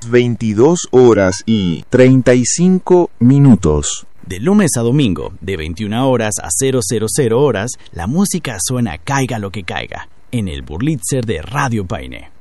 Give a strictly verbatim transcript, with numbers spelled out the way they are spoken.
veintidós horas y treinta y cinco minutos. De lunes a domingo, de veintiuna horas a cero horas, la música suena caiga lo que caiga, en el Burlitzer de Radio Paine.